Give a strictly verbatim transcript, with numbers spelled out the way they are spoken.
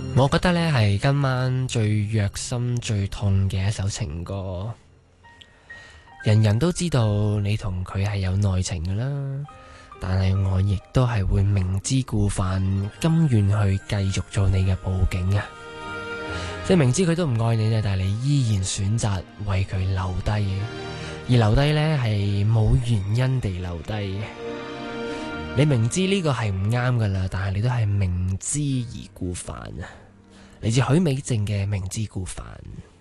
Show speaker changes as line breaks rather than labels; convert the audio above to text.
我覺得呢係今晚最虐心最痛嘅一首情歌。人人都知道你同佢係有內情㗎啦，但係我亦都係會明知故犯，甘願去繼續做你嘅報警啊！即係明知佢都唔愛你咧，但係你依然選擇為佢留低，而留低呢係冇原因地留低。你明知呢個係唔啱噶啦，但係你都係明知而故犯啊！嚟自許美靜嘅明知故犯。